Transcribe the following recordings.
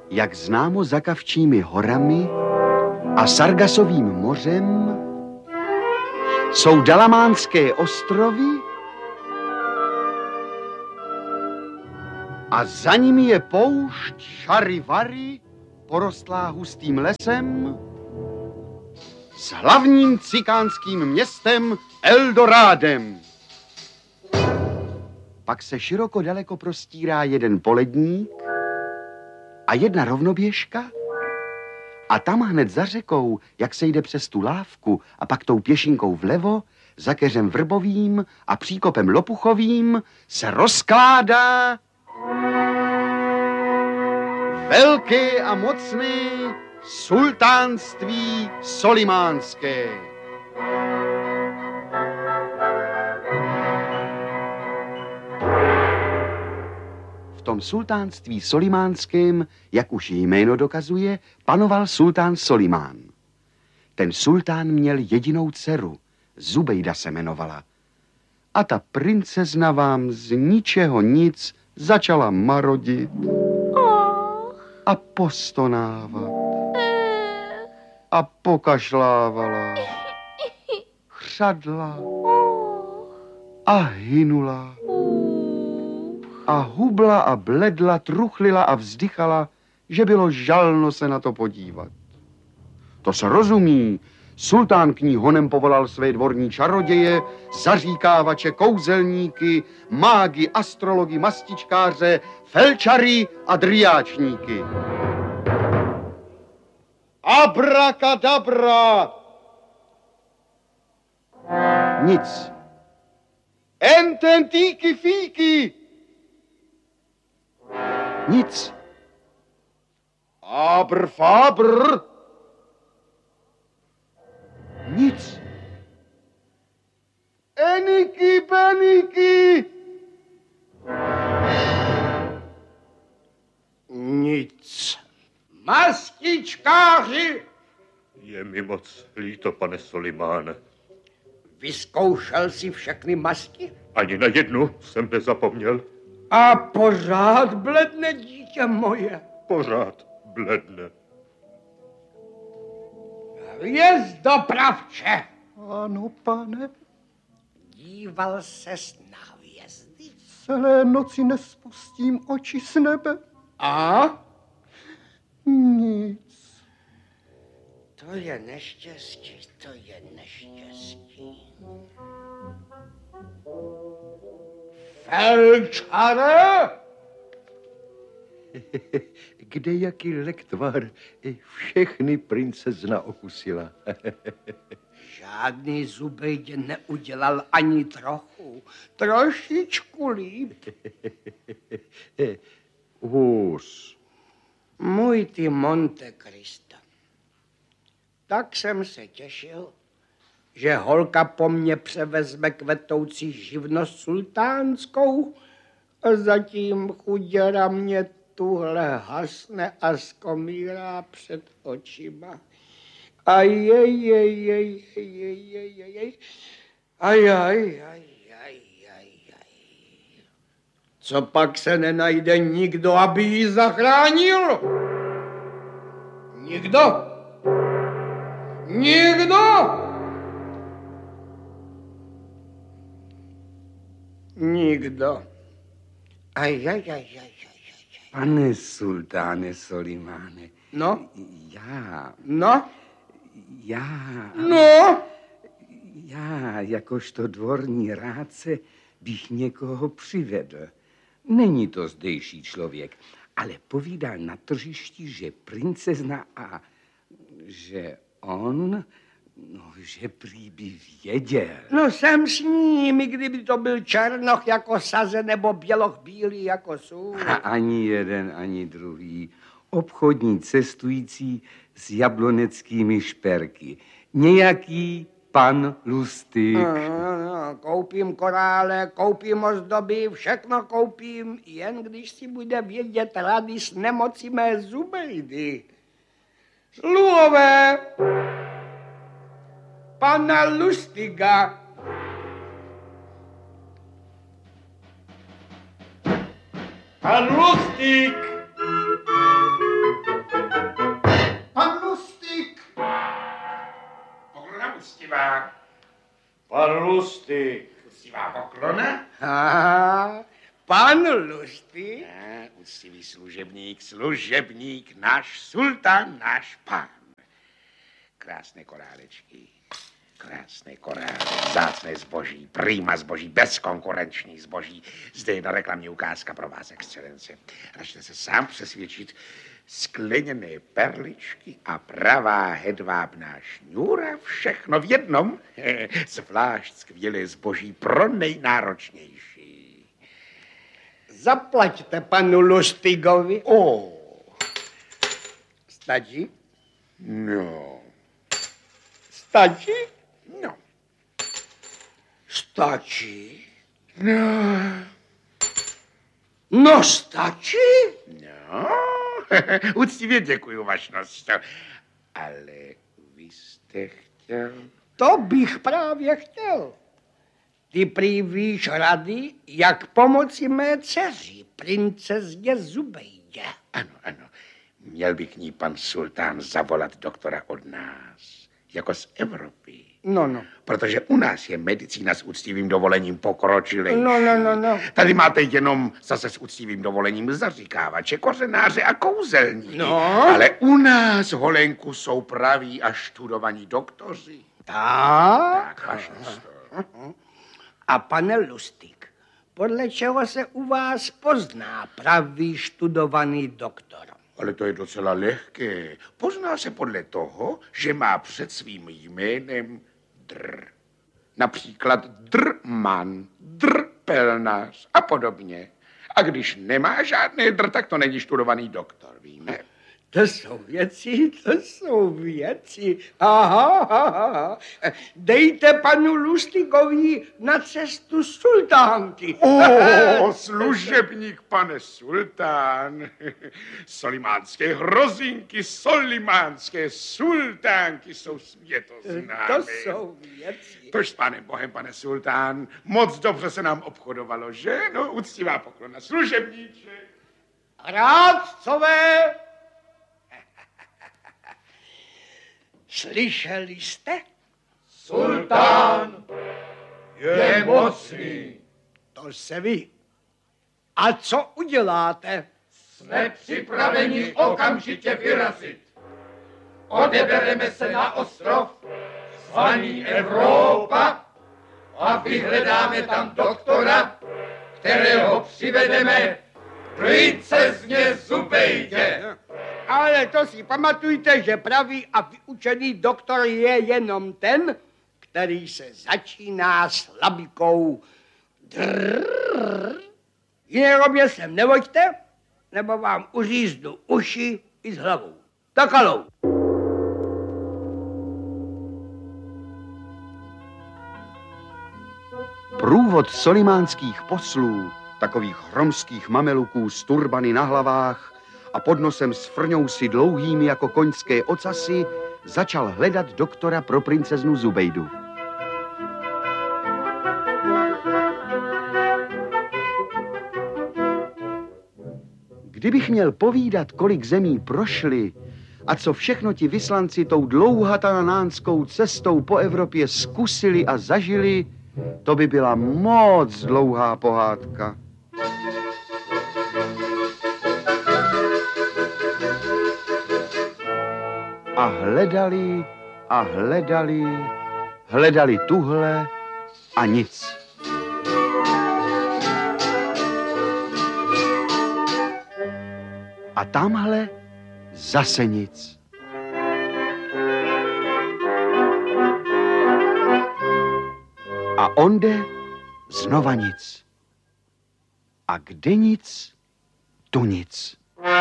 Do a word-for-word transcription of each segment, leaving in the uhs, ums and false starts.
Jak známo za Kavčími horami a Sargasovým mořem jsou Dalamánské ostrovy a za nimi je poušť Charivari, porostlá hustým lesem, s hlavním cikánským městem Eldorádem. Pak se široko daleko prostírá jeden poledník a jedna rovnoběžka a tam hned za řekou, jak se jde přes tu lávku a pak tou pěšinkou vlevo, za keřem vrbovým a příkopem lopuchovým se rozkládá velké a mocné sultánství solimánské. V tom sultánství solimánském, jak už jméno dokazuje, panoval sultán Solimán. Ten sultán měl jedinou dceru, Zubejda se jmenovala. A ta princezna vám z ničeho nic začala marodit a postonávat a pokašlávala, chřadla a hynula a hubla a bledla, truchlila a vzdychala, že bylo žalno se na to podívat. To se rozumí. Sultán k ní honem povolal své dvorní čaroděje, zaříkávače, kouzelníky, mágy, astrology, mastičkáře, felčary a driáčníky. Abrakadabra! Nic. Ententíky fíky! Nic. Abr fabr! Nic. Eniky beniky! Nic. Mastičkáři! Je mi moc líto, pane Solimáne. Vyzkoušel si všechny masti? Ani na jednu jsem nezapomněl. A pořád bledne, dítě moje. Pořád bledne. Hvězdopravče! Ano, pane. Díval ses na hvězdy? Celé noci nespustím oči z nebe. A? Nic. To je neštěstí, to je neštěstí. Felčare? Kde jaký lektvar všechny princezna okusila. Žádný Zubejdě neudělal ani trochu. Trošičku líp. Hůř. Můj ty Monte Cristo. Tak jsem se těšil, že holka po mně převezme kvetoucí živnost sultánskou a zatím chuděra mě tuhle hasne a skomírá před očima. A jej, jej, jej, jej, jej, jej, jej. Aj, aj, aj, aj, aj, aj. Co pak se nenajde nikdo, aby ji zachránil? Nikdo? Nikdo? Nikdo. Aj, aj, aj, aj, aj. Pane sultáne Solimáne. No? Já. No? Já. No? Já, jakožto dvorní rádce, bych někoho přivedl. Není to zdejší člověk, ale povídal na tržišti, že princezna a že on, no, že prý by věděl. No jsem s ním, i kdyby to byl černoch jako saze nebo běloch bílý jako sůl. A ani jeden, ani druhý. Obchodní cestující s jabloneckými šperky. Nějaký pan Lustig. No, no, no, koupím korále, koupím ozdoby, všechno koupím, jen když si bude vědět rady s nemocí mé Zubejdy. Sluhové! Pana Lustiga. Pan Lustig! Pan Lustig. Uctivá poklona? A, pan Lustig? A, uctivý služebník, služebník, náš sultán, náš pán. Krásné korálečky, krásné korály, vzácné zboží, prýma zboží, bezkonkurenční zboží. Zde je reklamní ukázka pro vás, excelence. Račte se sám přesvědčit, skleněné perličky a pravá hedvábná šňůra, všechno v jednom. Zvlášť skvělé zboží pro nejnáročnější. Zaplaťte panu Lustigovi. O, Stačí? no, Stačí? no, Stačí? no, No stačí? no. Úctivě děkuju, vašnost. Ale vy jste chtěl... To bych právě chtěl. Ty prý víš rady, jak pomoci mé dceři, princezně Zubejdě. Ano, ano. Měl by k ní pan sultán zavolat doktora od nás, jako z Evropy. No, no. Protože u nás je medicína s úctivým dovolením pokročilejší. No, no, no, no. Tady máte jenom zase s úctivým dovolením zaříkávače, kořenáře a kouzelníky. No. Ale u nás, Holenku, jsou praví a študovaní doktoři. Tak. Tak, vašnost. A pane Lustig, podle čeho se u vás pozná pravý študovaný doktor? Ale to je docela lehké. Pozná se podle toho, že má před svým jménem dr. Například drman, drpelnář a podobně. A když nemá žádné dr, tak to není študovaný doktor, víme? To jsou věci, to jsou věci. Aha, aha. Dejte panu Lustigovi na cestu sultánky. O, služebník, pane sultán. Solimánské hrozinky, solimánské sultánky jsou světoznámy. To jsou věci. Tož s panem Bohem, pane sultán, moc dobře se nám obchodovalo, že? No, úctivá poklona, služebníček. Rádcové! Slyšeli jste? Sultán je mocný. To se ví. A co uděláte? Jsme připraveni okamžitě vyrazit. Odebereme se na ostrov zvaný Evropa a vyhledáme tam doktora, kterého přivedeme princezně Zubejdě. Ale to si pamatujte, že pravý a vyučený doktor je jenom ten, který se začíná slabikou drrrr. Jiného mě sem nevoďte, nebo vám uříznu uši i s hlavou. Tak halou. Průvod solimánských poslů, takových hromských mameluků s turbany na hlavách a pod nosem s frňousy dlouhými jako koňské ocasy, začal hledat doktora pro princeznu Zubejdu. Kdybych měl povídat, kolik zemí prošli a co všechno ti vyslanci tou dlouhatanánskou cestou po Evropě zkusili a zažili, to by byla moc dlouhá pohádka. A hledali a hledali, hledali tuhle a nic. A tamhle zase nic. A onde znova nic. A kde nic, tu nic.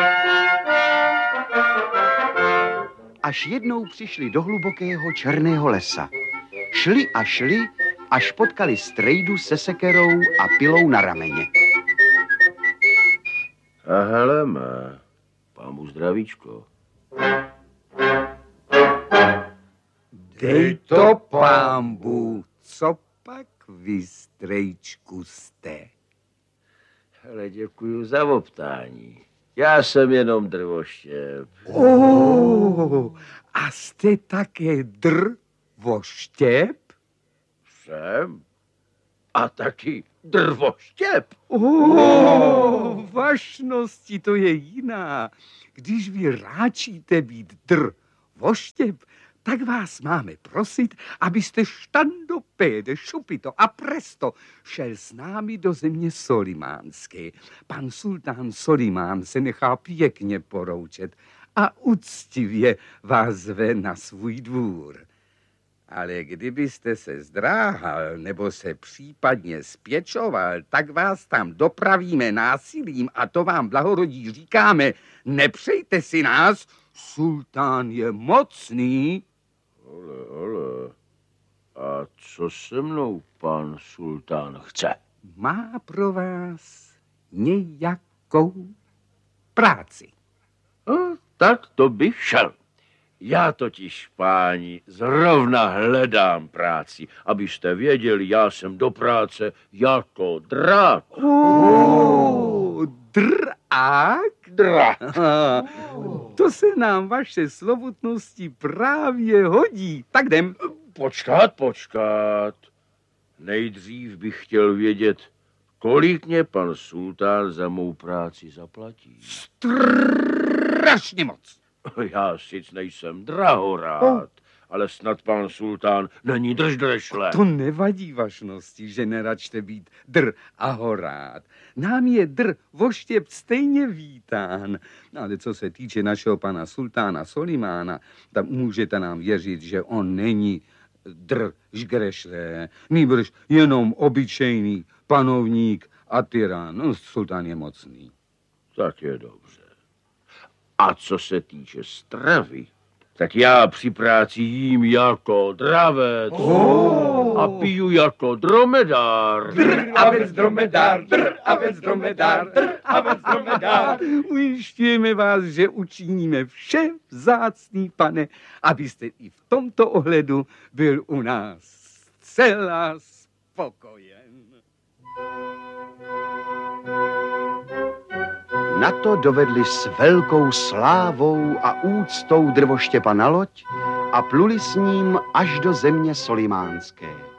Až jednou přišli do hlubokého černého lesa. Šli a šli, až potkali strejdu se sekerou a pilou na rameně. A hele, má, pámu zdravíčko. Dej to, pámbu, co pak vy, strejčku, jste? Hele, děkuju za optání. Já jsem jenom drvoštěp. Oh, a jste také drvoštěp? jsem. A taky drvoštěp. O, vašnosti, to je jiná. Když vy ráčíte být drvoštěp, tak vás máme prosit, abyste štandopéde, šupito a presto šel s námi do země Solimánské. Pan sultán Solimán se nechá pěkně poroučet a úctivě vás zve na svůj dvůr. Ale kdybyste se zdráhal nebo se případně spěčoval, tak vás tam dopravíme násilím a to vám blahorodí říkáme, nepřejte si nás, sultán je mocný. Ale, ale, a co se mnou pan sultán chce? Má pro vás nějakou práci. No, tak to bych šel. Já totiž, páni, zrovna hledám práci. Abyste věděli, já jsem do práce jako drak. Oh, drák? Drak. To se nám vaše slovutnosti právě hodí. Tak jdem. Počkat, počkat. Nejdřív bych chtěl vědět, kolik mě pan sultán za mou práci zaplatí. Strašně moc. Já sic nejsem drahorád, oh. ale snad pan sultán není drždrešle. To nevadí vašnosti, že neračte být dr a horád. Nám je dr voštěp stejně vítán. Ale co se týče našeho pana sultána Solimána, tak můžete nám věřit, že on není dr žgrešle, nýbrž jenom obyčejný panovník a tyran. No, sultán je mocný. Tak je dobře. A co se týče stravy, tak já při práci jím jako dravec oh. a piju jako dromedár. Dr, avec dromedár, dr, avec dromedár, dr, avec dromedár. Ujišťujeme vás, že učiníme vše, vzácný pane, abyste i v tomto ohledu byl u nás zcela spokojen. Na to dovedli s velkou slávou a úctou drvoštěpa na loď a pluli s ním až do země Solimánské.